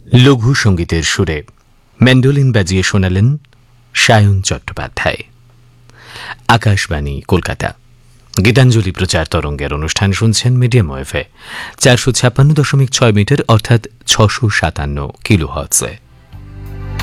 লঘু সঙ্গীতের সুরে ম্যান্ডোলিন বাজিয়ে শোনালেন সায়ন চট্টোপাধ্যায়। আকাশবাণী কলকাতা, গীতাঞ্জলি প্রচার তরঙ্গের অনুষ্ঠান শুনছেন মিডিয়াম ওয়েভে 456.6 মিটার অর্থাৎ 657 কিলোহার্টজে।